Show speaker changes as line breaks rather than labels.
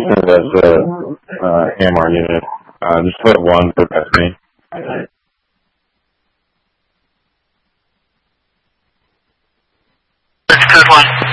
it as the AMR unit. Just put 1 for Destiny.
That's code 1.